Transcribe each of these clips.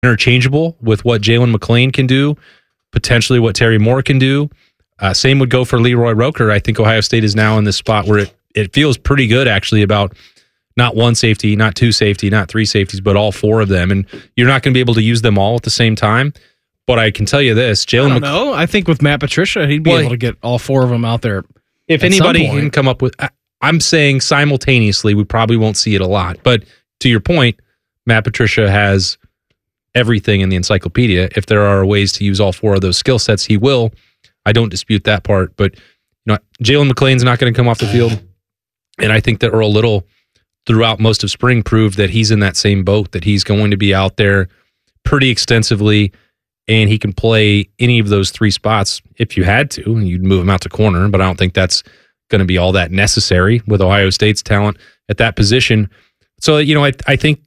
interchangeable with what Jalen McClain can do, potentially what Terry Moore can do. Same would go for Leroy Roker. I think Ohio State is now in this spot where it feels pretty good, actually, about not one safety, not two safety, not three safeties, but all four of them. And you're not going to be able to use them all at the same time. But I can tell you this, Jalen McClain. No, I think with Matt Patricia, he'd be able to get all four of them out there. If anybody can come up with, I'm saying simultaneously, we probably won't see it a lot. But to your point, Matt Patricia has everything in the encyclopedia. If there are ways to use all four of those skill sets, he will. I don't dispute that part. But Jalen McClain's not going to come off the field. And I think that Earl Little, throughout most of spring, proved that he's in that same boat, that he's going to be out there pretty extensively, and he can play any of those three spots if you had to, and you'd move him out to corner, but I don't think that's going to be all that necessary with Ohio State's talent at that position. So, I think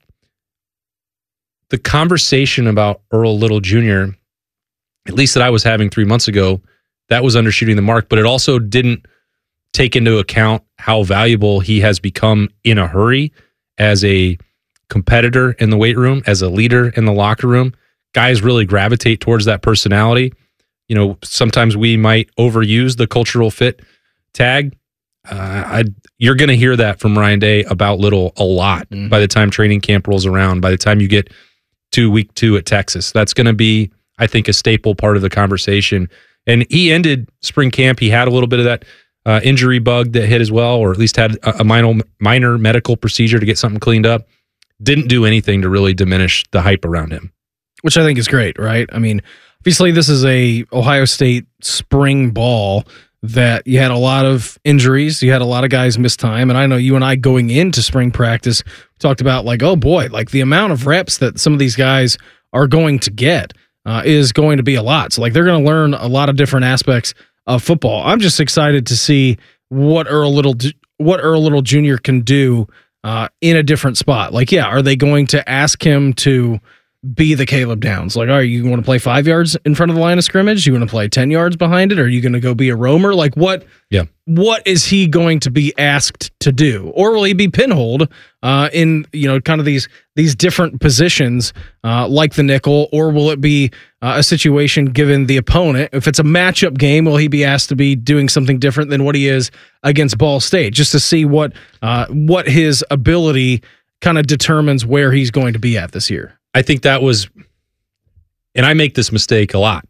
the conversation about Earl Little Jr., at least that I was having 3 months ago, that was undershooting the mark, but it also didn't take into account how valuable he has become in a hurry as a competitor in the weight room, as a leader in the locker room. Guys really gravitate towards that personality. Sometimes we might overuse the cultural fit tag. You're going to hear that from Ryan Day about Little a lot by the time training camp rolls around, by the time you get to week 2 at Texas. That's going to be, I think, a staple part of the conversation. And he ended spring camp. He had a little bit of that injury bug that hit as well, or at least had a minor medical procedure to get something cleaned up. Didn't do anything to really diminish the hype around him. Which I think is great, right? I mean, obviously this is a Ohio State spring ball that you had a lot of injuries. You had a lot of guys miss time. And I know you and I going into spring practice talked about oh boy, the amount of reps that some of these guys are going to get is going to be a lot. So they're going to learn a lot of different aspects of football. I'm just excited to see what Earl Little Jr. can do in a different spot. Are they going to ask him to be the Caleb Downs? All right, you want to play 5 yards in front of the line of scrimmage? You want to play 10 yards behind it? Or are you going to go be a roamer? What is he going to be asked to do? Or will he be pinholed in kind of these different positions like the nickel? Or will it be a situation given the opponent? If it's a matchup game, will he be asked to be doing something different than what he is against Ball State? Just to see what his ability kind of determines where he's going to be at this year. I think that was, and I make this mistake a lot.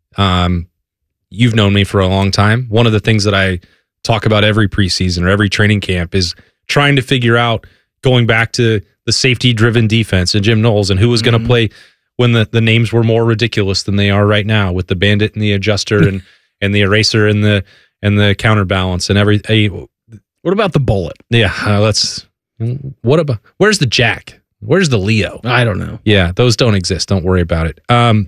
You've known me for a long time. One of the things that I talk about every preseason or every training camp is trying to figure out, going back to the safety-driven defense and Jim Knowles and who was going to play when the names were more ridiculous than they are right now, with the bandit and the adjuster and the eraser and the counterbalance and everything. What about the bullet? Yeah, where's the jack? Where's the Leo? I don't know. Yeah, those don't exist. Don't worry about it.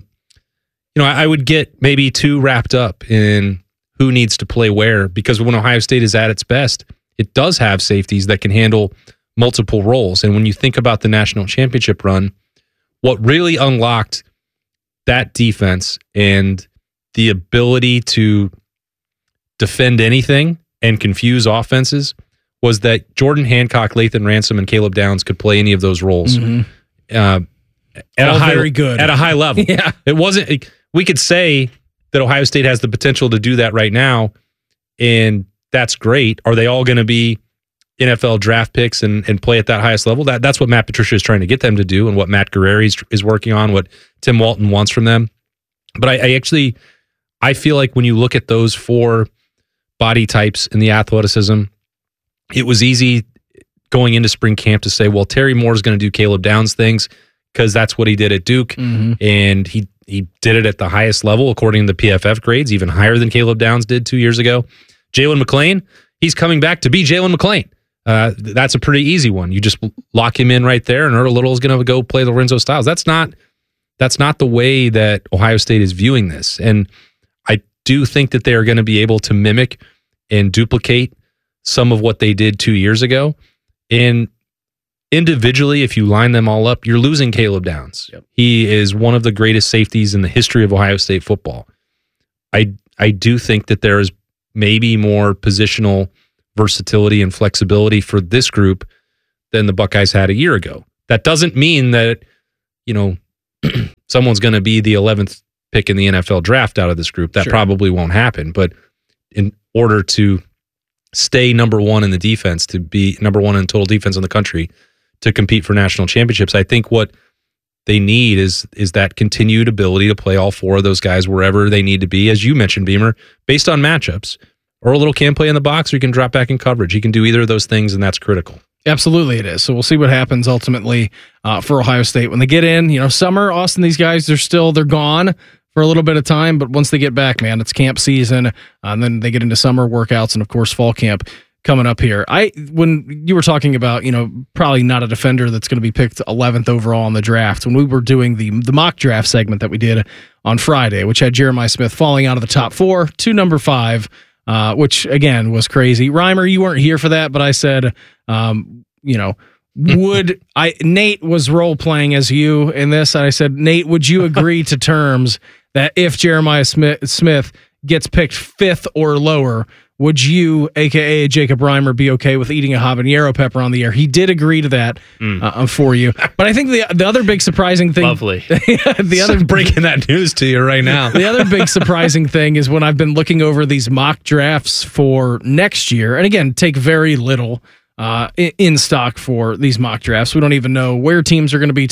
I would get maybe too wrapped up in who needs to play where, because when Ohio State is at its best, it does have safeties that can handle multiple roles. And when you think about the national championship run, what really unlocked that defense and the ability to defend anything and confuse offenses was that Jordan Hancock, Lathan Ransom, and Caleb Downs could play any of those roles at very good at a high level. Yeah, it wasn't. We could say that Ohio State has the potential to do that right now, and that's great. Are they all going to be NFL draft picks and play at that highest level? That's what Matt Patricia is trying to get them to do, and what Matt Guerrieri is working on, what Tim Walton wants from them. But I feel like when you look at those four body types and the athleticism, it was easy going into spring camp to say, well, Terry Moore is going to do Caleb Downs things because that's what he did at Duke. And he did it at the highest level, according to the PFF grades, even higher than Caleb Downs did 2 years ago. Jalen McClain, he's coming back to be Jalen McClain. That's a pretty easy one. You just lock him in right there, and Earl Little is going to go play Lorenzo Styles. That's not the way that Ohio State is viewing this. And I do think that they are going to be able to mimic and duplicate some of what they did 2 years ago. And individually, if you line them all up, you're losing Caleb Downs. Yep. He is one of the greatest safeties in the history of Ohio State football. I do think that there is maybe more positional versatility and flexibility for this group than the Buckeyes had a year ago. That doesn't mean that, someone's going to be the 11th pick in the NFL draft out of this group. That probably won't happen. But in order to stay number one in the defense, to be number one in total defense in the country, to compete for national championships, I think what they need is that continued ability to play all four of those guys wherever they need to be, as you mentioned, Beamer, based on matchups. Orlittle can play in the box, or he can drop back in coverage. He can do either of those things, and that's critical. Absolutely it is. So we'll see what happens ultimately for Ohio State. When they get in, summer, Austin, these guys, they're gone for a little bit of time, but once they get back, man, it's camp season, and then they get into summer workouts and, of course, fall camp coming up here. When you were talking about, probably not a defender that's going to be picked 11th overall in the draft, when we were doing the mock draft segment that we did on Friday, which had Jeremiah Smith falling out of the top 4 to number 5, which, again, was crazy. Reimer, you weren't here for that, but I said, Nate was role-playing as you in this, and I said, Nate, would you agree to terms that if Jeremiah Smith gets picked 5th or lower, would you, a.k.a. Jacob Reimer, be okay with eating a habanero pepper on the air? He did agree to that for you. But I think the other big surprising thing... Lovely. Breaking that news to you right now. The other big surprising thing is when I've been looking over these mock drafts for next year, and again, take very little in stock for these mock drafts. We don't even know where teams are going to be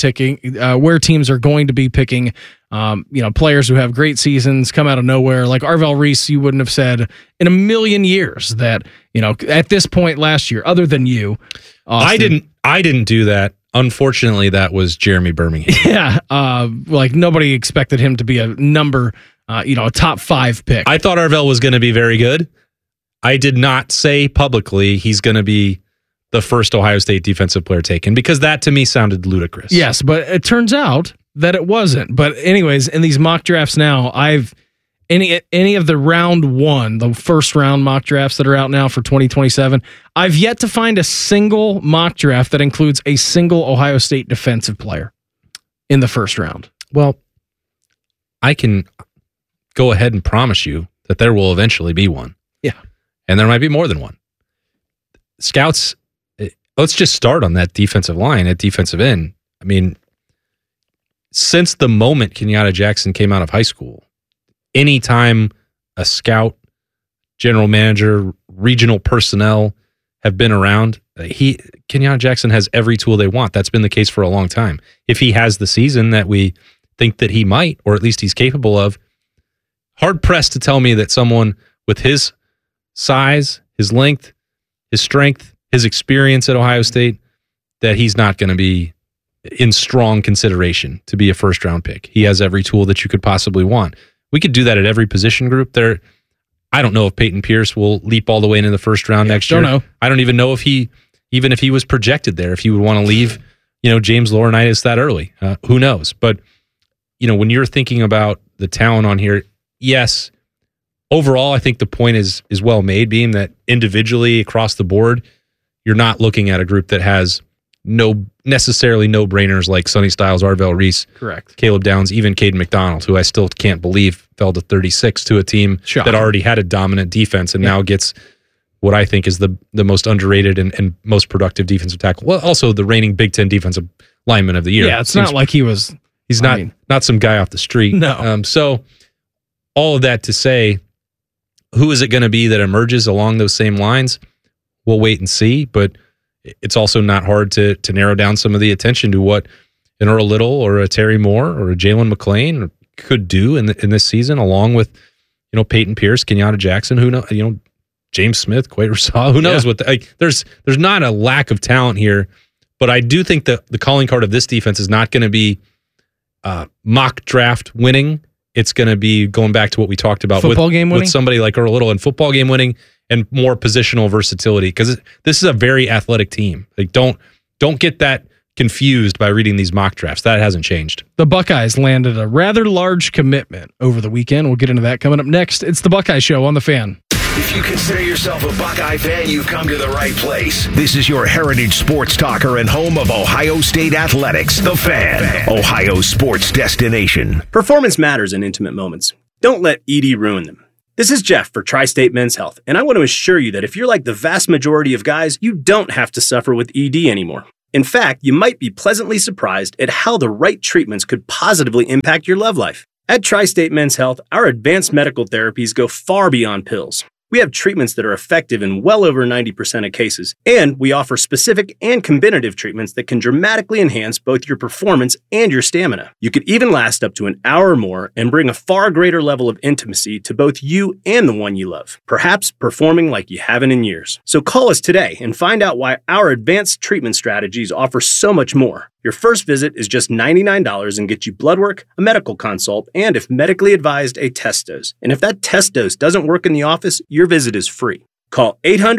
picking players who have great seasons come out of nowhere. Like Arvell Reese, you wouldn't have said in a million years that, at this point last year, other than you, Austin, I didn't do that. Unfortunately, that was Jeremy Birmingham. Yeah. Nobody expected him to be a number, a top 5 pick. I thought Arvell was going to be very good. I did not say publicly he's going to be the first Ohio State defensive player taken, because that to me sounded ludicrous. Yes, but it turns out that it wasn't. But anyways, in these mock drafts now, any of the round 1, the first round mock drafts that are out now for 2027, I've yet to find a single mock draft that includes a single Ohio State defensive player in the first round. Well, I can go ahead and promise you that there will eventually be one. Yeah. And there might be more than one. Scouts, let's just start on that defensive line at defensive end. I mean, since the moment Kenyatta Jackson came out of high school, anytime a scout, general manager, regional personnel have been around, Kenyatta Jackson has every tool they want. That's been the case for a long time. If he has the season that we think that he might, or at least he's capable of, hard pressed to tell me that someone with his size, his length, his strength, his experience at Ohio State, that he's not going to be in strong consideration to be a first round pick. He has every tool that you could possibly want. We could do that at every position group. I don't know if Peyton Pierce will leap all the way into the first round next year. Don't know. I don't even know if even if he was projected there, if he would want to leave, James Laurinaitis that early. Who knows? But, when you're thinking about the talent on here, yes, overall, I think the point is well made, being that individually across the board, you're not looking at a group that has necessarily no-brainers like Sonny Styles, Arvell Reese, correct, Caleb Downs, even Caden McDonald, who I still can't believe fell to 36 to a team that already had a dominant defense and now gets what I think is the most underrated and most productive defensive tackle. Well, also the reigning Big Ten defensive lineman of the year. Yeah, it's not like he's not some guy off the street. No. So all of that to say, who is it going to be that emerges along those same lines? We'll wait and see, but it's also not hard to narrow down some of the attention to what an Earl Little or a Terry Moore or a Jalen McClain could do in this season, along with Peyton Pierce, Kenyatta Jackson, who knows, James Smith, Quay Rasal, who knows what. There's not a lack of talent here, but I do think that the calling card of this defense is not going to be mock draft winning. It's going to be going back to what we talked about with somebody like Earl Little and football game winning and more positional versatility, because this is a very athletic team. Like don't get that confused by reading these mock drafts. That hasn't changed. The Buckeyes landed a rather large commitment over the weekend. We'll get into that coming up next. It's the Buckeye Show on The Fan. If you consider yourself a Buckeye fan, you've come to the right place. This is your heritage sports talker and home of Ohio State athletics, The Fan, Ohio's sports destination. Performance matters in intimate moments. Don't let ED ruin them. This is Jeff for Tri-State Men's Health, and I want to assure you that if you're like the vast majority of guys, you don't have to suffer with ED anymore. In fact, you might be pleasantly surprised at how the right treatments could positively impact your love life. At Tri-State Men's Health, our advanced medical therapies go far beyond pills. We have treatments that are effective in well over 90% of cases, and we offer specific and combinative treatments that can dramatically enhance both your performance and your stamina. You could even last up to an hour or more and bring a far greater level of intimacy to both you and the one you love, perhaps performing like you haven't in years. So call us today and find out why our advanced treatment strategies offer so much more. Your first visit is just $99 and gets you blood work, a medical consult, and if medically advised, a test dose. And if that test dose doesn't work in the office, your visit is free. Call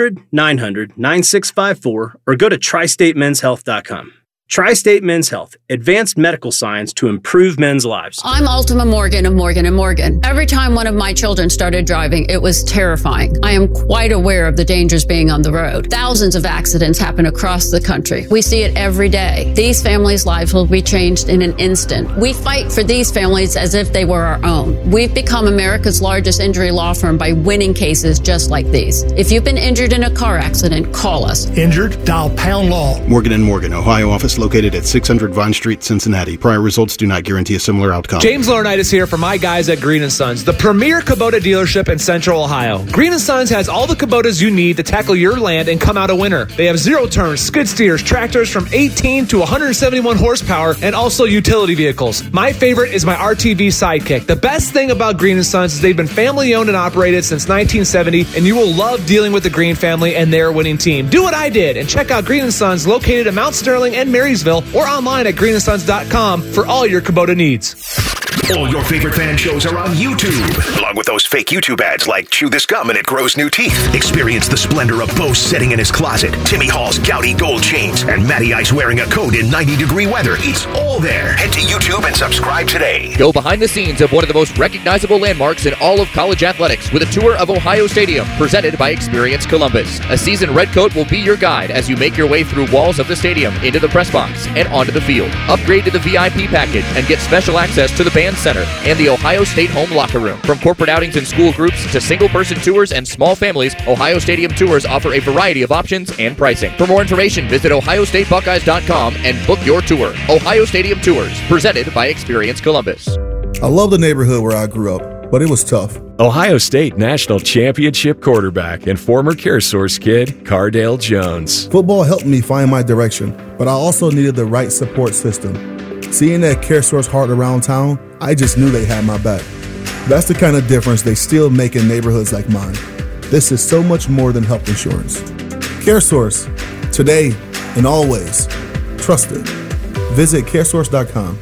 800-900-9654 or go to tristatemenshealth.com. Tri-State Men's Health, advanced medical science to improve men's lives. I'm Ultima Morgan of Morgan & Morgan. Every time one of my children started driving, it was terrifying. I am quite aware of the dangers being on the road. Thousands of accidents happen across the country. We see it every day. These families' lives will be changed in an instant. We fight for these families as if they were our own. We've become America's largest injury law firm by winning cases just like these. If you've been injured in a car accident, call us. Injured? Dial Pound Law. Morgan & Morgan, Ohio office located at 600 Vine Street, Cincinnati. Prior results do not guarantee a similar outcome. James Laurinaitis here for my guys at Green & Sons, the premier Kubota dealership in Central Ohio. Green & Sons has all the Kubotas you need to tackle your land and come out a winner. They have zero-turn skid steers, tractors from 18 to 171 horsepower, and also utility vehicles. My favorite is my RTV Sidekick. The best thing about Green & Sons is they've been family-owned and operated since 1970, and you will love dealing with the Green family and their winning team. Do what I did and check out Green & Sons located in Mount Sterling and Marysville, or online at greenandsons.com for all your Kubota needs. All your favorite fan shows are on YouTube, along with those fake YouTube ads like Chew This Gum and It Grows New Teeth. Experience the splendor of Bo sitting in his closet, Timmy Hall's gouty gold chains, and Matty Ice wearing a coat in 90-degree weather. It's all there. Head to YouTube and subscribe today. Go behind the scenes of one of the most recognizable landmarks in all of college athletics with a tour of Ohio Stadium, presented by Experience Columbus. A seasoned redcoat will be your guide as you make your way through walls of the stadium, into the press box, and onto the field. Upgrade to the VIP package and get special access to the band center and the Ohio State home locker room. From corporate outings and school groups to single-person tours and small families, Ohio Stadium Tours offer a variety of options and pricing. For more information, visit ohiostatebuckeyes.com and book your tour. Ohio Stadium Tours, presented by Experience Columbus. I love the neighborhood where I grew up, but it was tough. Ohio State National Championship quarterback and former CareSource kid, Cardale Jones. Football helped me find my direction, but I also needed the right support system. Seeing that CareSource heart around town, I just knew they had my back. That's the kind of difference they still make in neighborhoods like mine. This is so much more than health insurance. CareSource, today and always. Trusted. Visit caresource.com.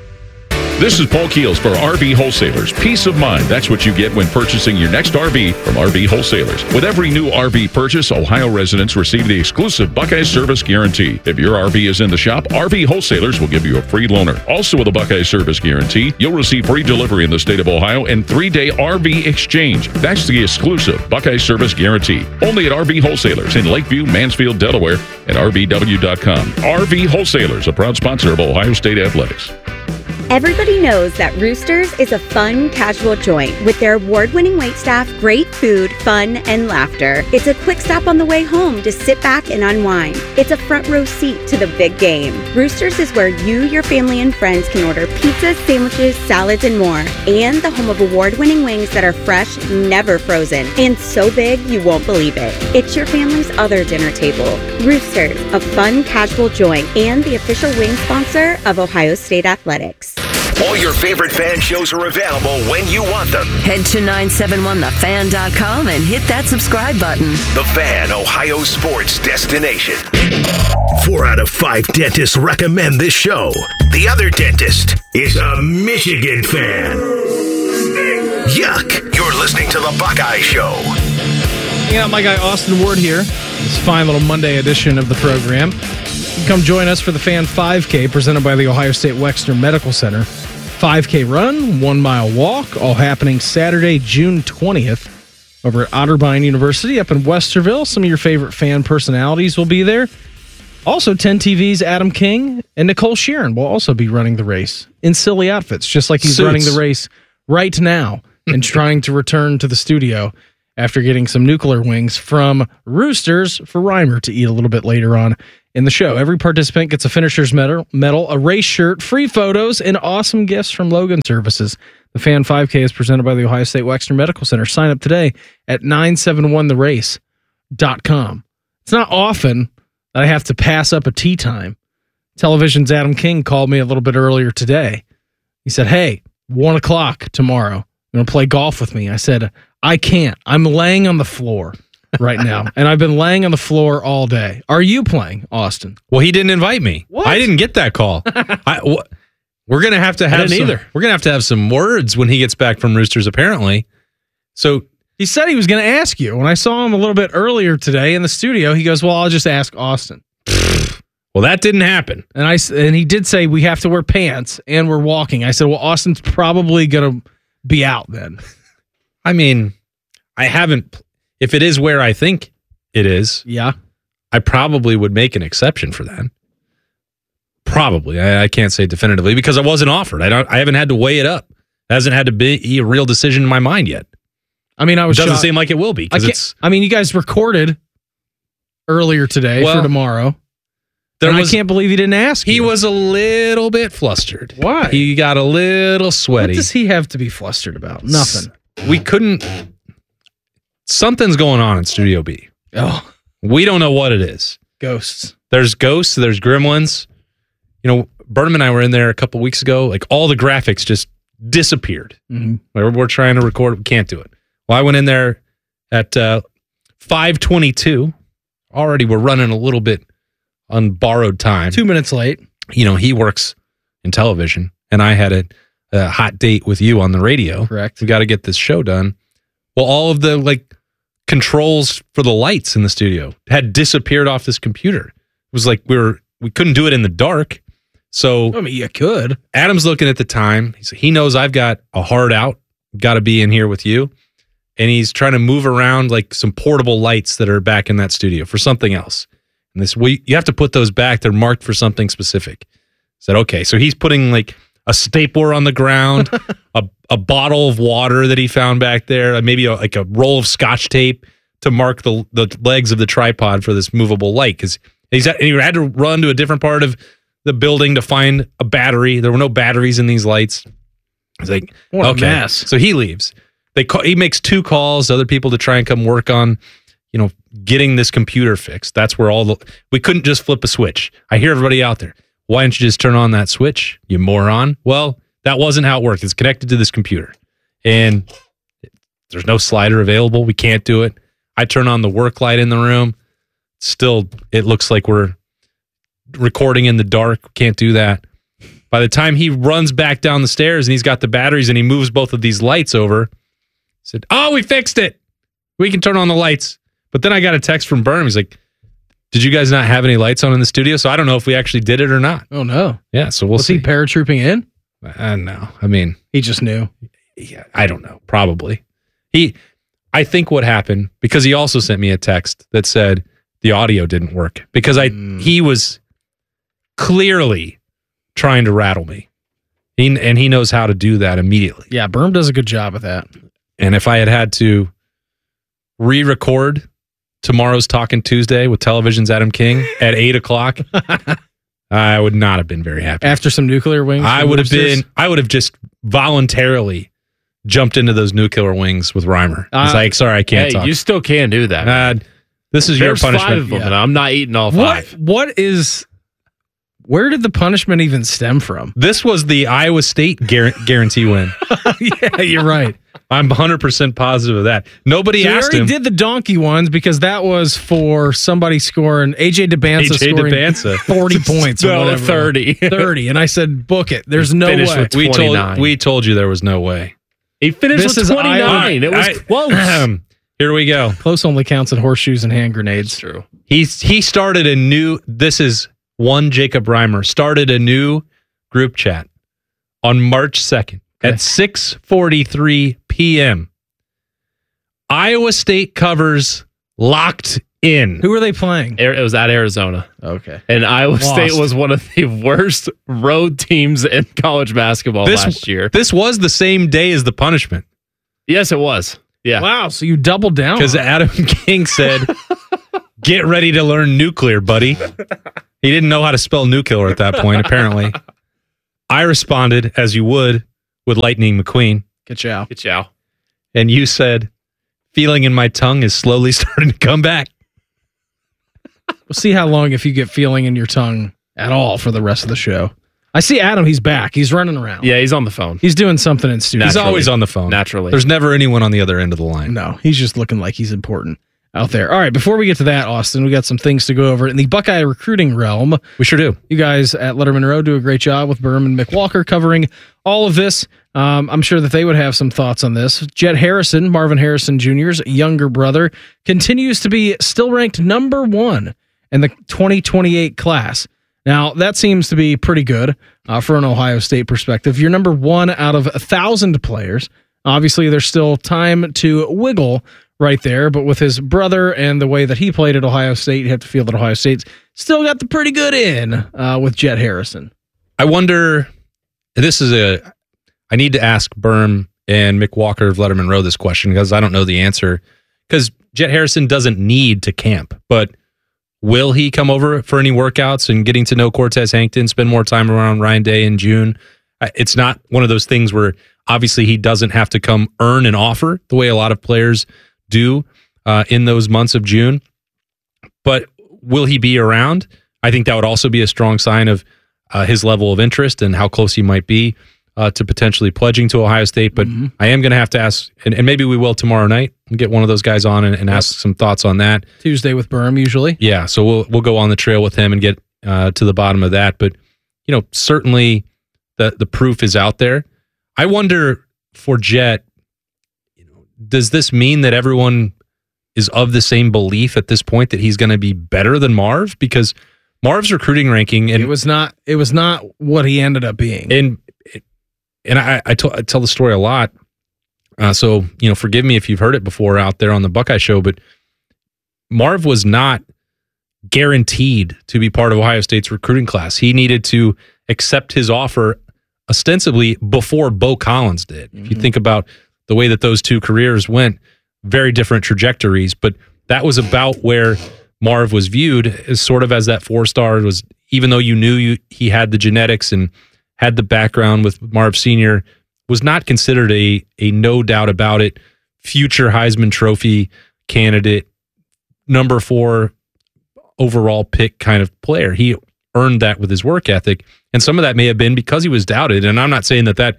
This is Paul Keels for RV Wholesalers. Peace of mind. That's what you get when purchasing your next RV from RV Wholesalers. With every new RV purchase, Ohio residents receive the exclusive Buckeye Service Guarantee. If your RV is in the shop, RV Wholesalers will give you a free loaner. Also with a Buckeye Service Guarantee, you'll receive free delivery in the state of Ohio and 3-day RV exchange. That's the exclusive Buckeye Service Guarantee. Only at RV Wholesalers in Lakeview, Mansfield, Delaware, and RVW.com. RV Wholesalers, a proud sponsor of Ohio State Athletics. Everybody knows that Roosters is a fun, casual joint with their award-winning waitstaff, great food, fun, and laughter. It's a quick stop on the way home to sit back and unwind. It's a front row seat to the big game. Roosters is where you, your family, and friends can order pizzas, sandwiches, salads, and more. And the home of award-winning wings that are fresh, never frozen, and so big you won't believe it. It's your family's other dinner table. Roosters, a fun, casual joint, and the official wing sponsor of Ohio State Athletics. All your favorite fan shows are available when you want them. Head to 971thefan.com and hit that subscribe button. The Fan, Ohio sports destination. 4 out of 5 dentists recommend this show. The other dentist is a Michigan fan. Yuck. You're listening to The Buckeye Show. Yeah, my guy Austin Ward here. This fine little Monday edition of the program. Come join us for the Fan 5K presented by the Ohio State Wexner Medical Center. 5K run, 1 mile walk, all happening Saturday, June 20th over at Otterbein University up in Westerville. Some of your favorite fan personalities will be there. Also, 10 TV's Adam King and Nicole Sheeran will also be running the race in silly outfits, just like he's running the race right now and trying to return to the studio after getting some nuclear wings from Roosters for Reimer to eat a little bit later on in the show. Every participant gets a finisher's medal, a race shirt, free photos, and awesome gifts from Logan Services. The Fan 5K is presented by the Ohio State Wexner Medical Center. Sign up today at 971therace.com. It's not often that I have to pass up a tee time. Television's Adam King called me a little bit earlier today. He said, hey, 1 o'clock tomorrow. You want to play golf with me? I said, I can't. I'm laying on the floor right now, and I've been laying on the floor all day. Are you playing, Austin? Well, he didn't invite me. What? I didn't get that call. We're gonna have to have We're gonna have to have some words when he gets back from Roosters, apparently. So he said he was going to ask you. When I saw him a little bit earlier today in the studio, he goes, "Well, I'll just ask Austin." Well, that didn't happen. And he did say we have to wear pants and we're walking. I said, "Well, Austin's probably going to be out then." I mean, I haven't. If it is where I think it is, yeah, I probably would make an exception for that. Probably, I can't say definitively because I wasn't offered. I haven't had to weigh it up. It hasn't had to be a real decision in my mind yet. I mean, it doesn't seem like it will be because you guys recorded earlier today for tomorrow. I can't believe he didn't ask you. He was a little bit flustered. Why? He got a little sweaty. What does he have to be flustered about? Nothing. We couldn't. Something's going on in Studio B. Oh, we don't know what it is. Ghosts. There's ghosts. There's gremlins. You know, Burnham and I were in there a couple weeks ago. Like all the graphics just disappeared. Mm-hmm. We're trying to record. We can't do it. Well, I went in there at 5:22. Already, we're running a little bit on borrowed time. 2 minutes late. You know, he works in television, and I had a hot date with you on the radio. Correct. We got to get this show done. Well, all of the controls for the lights in the studio had disappeared off this computer. It was like we couldn't do it in the dark. So I mean, you could. Adam's looking at the time. He knows I've got a hard out. Got to be in here with you. And he's trying to move around some portable lights that are back in that studio for something else. And you have to put those back. They're marked for something specific. I said, okay. So he's putting a stapler on the ground, a bottle of water that he found back there, maybe a roll of Scotch tape to mark the legs of the tripod for this movable light. Because he had to run to a different part of the building to find a battery. There were no batteries in these lights. It's like, what okay. a mess. So he leaves. He makes 2 calls to other people to try and come work on, getting this computer fixed. That's where we couldn't just flip a switch. I hear everybody out there. Why don't you just turn on that switch, you moron? Well, that wasn't how it worked. It's connected to this computer. And there's no slider available. We can't do it. I turn on the work light in the room. Still, it looks like we're recording in the dark. Can't do that. By the time he runs back down the stairs and he's got the batteries and he moves both of these lights over, said, "Oh, we fixed it. We can turn on the lights." But then I got a text from Burnham. He's like, "Did you guys not have any lights on in the studio?" So I don't know if we actually did it or not. Oh, no. Yeah, so we'll see. Was he paratrooping in? No. I mean, he just knew. Yeah, I don't know. Probably. I think what happened, because he also sent me a text that said the audio didn't work because he was clearly trying to rattle me. And he knows how to do that immediately. Yeah, Berm does a good job of that. And if I had to re-record tomorrow's Talking Tuesday with Television's Adam King at 8 o'clock, I would not have been very happy. After some nuclear wings? I would have just voluntarily jumped into those nuclear wings with Reimer. It's like, sorry, I can't talk. You still can do that. This is There's your punishment. 5 of them, and I'm not eating all 5. Where did the punishment even stem from? This was the Iowa State guarantee win. Yeah, you're right. I'm 100% positive of that. Nobody asked him. He did the donkey ones because that was for somebody scoring, AJ Debbanza 40 points or whatever. 30. And I said, book it. There's no way. We told you there was no way. He finished with 29. It was close. Here we go. Close only counts in horseshoes and hand grenades. That's true. He started a new, this is one Jacob Reimer, started a new group chat on March 2nd at 6:43 p.m. Iowa State covers locked in. Who were they playing? It was at Arizona. Okay. And Iowa State was one of the worst road teams in college basketball last year. This was the same day as the punishment. Yes, it was. Yeah. Wow, so you doubled down. Because Adam King said, "Get ready to learn nuclear, buddy." He didn't know how to spell nuclear at that point, apparently. I responded, as you would, with Lightning McQueen. Ka-chow. And you said, feeling in my tongue is slowly starting to come back. We'll see how long if you get feeling in your tongue at all for the rest of the show. I see Adam. He's back. He's running around. Yeah, he's on the phone. He's doing something in studio. He's always on the phone. Naturally. There's never anyone on the other end of the line. No, he's just looking like he's important out there. All right, before we get to that, Austin, we got some things to go over in the Buckeye recruiting realm. We sure do. You guys at Letterman Row do a great job with Berm and Mick Walker covering all of this. I'm sure that they would have some thoughts on this. Jet Harrison, Marvin Harrison Jr.'s younger brother, continues to be still ranked number 1 in the 2028 class. Now, that seems to be pretty good for an Ohio State perspective. You're number 1 out of 1,000 players. Obviously, there's still time to wiggle right there, but with his brother and the way that he played at Ohio State, you have to feel that Ohio State's still got the pretty good in with Jet Harrison. I wonder, I need to ask Berm and Mick Walker of Letterman Row this question because I don't know the answer. Because Jet Harrison doesn't need to camp, but will he come over for any workouts and getting to know Cortez Hankton, spend more time around Ryan Day in June? It's not one of those things where obviously he doesn't have to come earn an offer the way a lot of players do in those months of June. But will he be around? I think that would also be a strong sign of his level of interest and how close he might be to potentially pledging to Ohio State. But I am going to have to ask, and maybe we will tomorrow night, and get one of those guys on and ask some thoughts on that. Tuesday with Berm, usually. Yeah, so we'll go on the trail with him and get to the bottom of that. But, certainly the proof is out there. I wonder for Jet, does this mean that everyone is of the same belief at this point that he's going to be better than Marv? Because Marv's recruiting ranking, and it was not what he ended up being. And I tell the story a lot. So, forgive me if you've heard it before out there on the Buckeye Show, but Marv was not guaranteed to be part of Ohio State's recruiting class. He needed to accept his offer ostensibly before Bo Collins did. If you think about the way that those two careers went, very different trajectories, but that was about where Marv was viewed as sort of as that 4-star. Was, even though you knew he had the genetics and had the background with Marv Sr., was not considered a no doubt about it future Heisman Trophy candidate, number 4 overall pick kind of player. He earned that with his work ethic, and some of that may have been because he was doubted. And I'm not saying that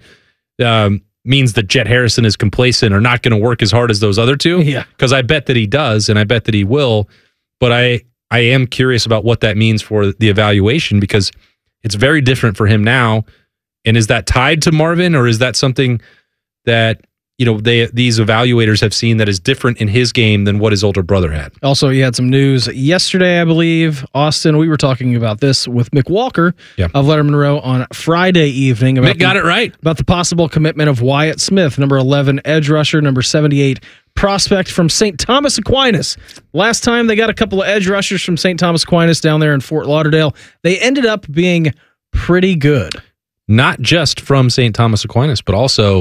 means that Jet Harrison is complacent or not going to work as hard as those other two. Yeah, because I bet that he does, and I bet that he will. But I am curious about what that means for the evaluation, because it's very different for him now. And is that tied to Marvin, or is that something that these evaluators have seen that is different in his game than what his older brother had? Also, you had some news yesterday, I believe. Austin, we were talking about this with Mick Walker of Letterman Row on Friday evening. Mick got it right. About the possible commitment of Wyatt Smith, number 11 edge rusher, number 78 prospect from St. Thomas Aquinas. Last time they got a couple of edge rushers from St. Thomas Aquinas down there in Fort Lauderdale, they ended up being pretty good. Not just from St. Thomas Aquinas, but also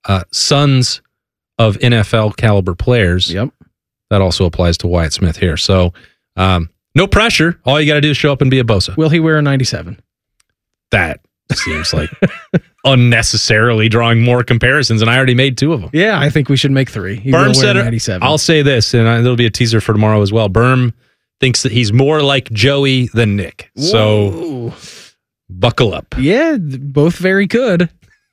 sons of NFL caliber players. Yep. That also applies to Wyatt Smith here. So no pressure. All you got to do is show up and be a Bosa. Will he wear a 97? That seems like unnecessarily drawing more comparisons, and I already made 2 of them. Yeah, I think we should make 3. Berm said, 97. I'll say this, and it'll be a teaser for tomorrow as well. Berm thinks that he's more like Joey than Nick. Whoa. So buckle up. Yeah, both very good.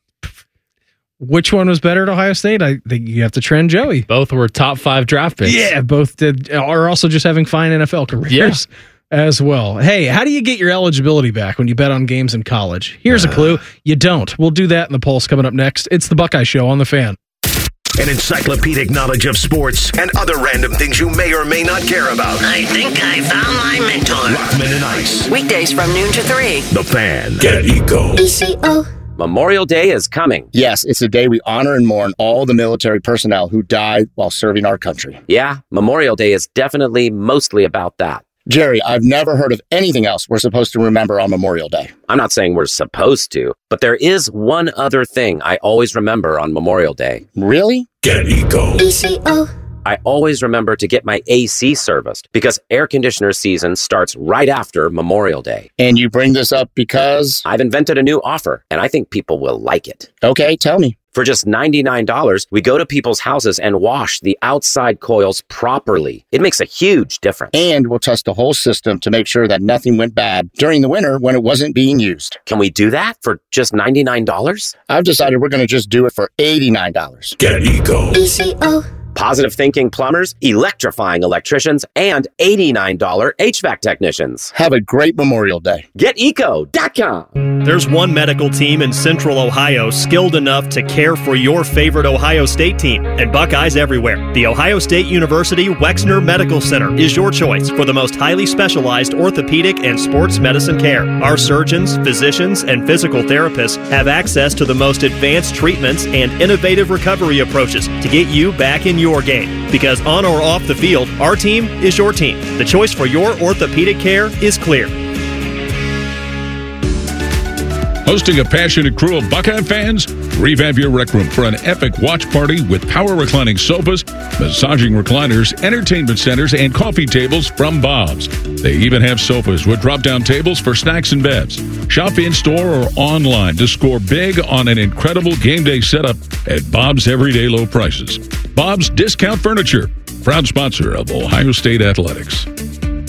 Which one was better at Ohio State? I think you have to trend Joey. Both were top 5 draft picks. Yeah, both are also just having fine NFL careers as well. Hey, how do you get your eligibility back when you bet on games in college? Here's a clue. You don't. We'll do that in the Pulse coming up next. It's the Buckeye Show on The Fan. An encyclopedic knowledge of sports and other random things you may or may not care about. I think I found my mentor. Rockman and Ice. Weekdays from noon to 3. The Fan. Get Eco. ECO. Memorial Day is coming. Yes, it's a day we honor and mourn all the military personnel who died while serving our country. Yeah, Memorial Day is definitely mostly about that. Jerry, I've never heard of anything else we're supposed to remember on Memorial Day. I'm not saying we're supposed to, but there is one other thing I always remember on Memorial Day. Really? Get Eco. ECO. I always remember to get my AC serviced because air conditioner season starts right after Memorial Day. And you bring this up because? I've invented a new offer, and I think people will like it. Okay, tell me. For just $99, we go to people's houses and wash the outside coils properly. It makes a huge difference. And we'll test the whole system to make sure that nothing went bad during the winter when it wasn't being used. Can we do that for just $99? I've decided we're going to just do it for $89. Get Eco. ECO. Positive thinking plumbers, electrifying electricians, and $89 HVAC technicians. Have a great Memorial Day. GetEco.com. There's one medical team in Central Ohio skilled enough to care for your favorite Ohio State team, and Buckeyes everywhere. The Ohio State University Wexner Medical Center is your choice for the most highly specialized orthopedic and sports medicine care. Our surgeons, physicians, and physical therapists have access to the most advanced treatments and innovative recovery approaches to get you back in your game. Because on or off the field, our team is your team. The choice for your orthopedic care is clear. Hosting a passionate crew of Buckeye fans? Revamp your rec room for an epic watch party with power reclining sofas, massaging recliners, entertainment centers, and coffee tables from Bob's. They even have sofas with drop-down tables for snacks and bevs. Shop in-store or online to score big on an incredible game day setup at Bob's everyday low prices. Bob's Discount Furniture, proud sponsor of Ohio State Athletics.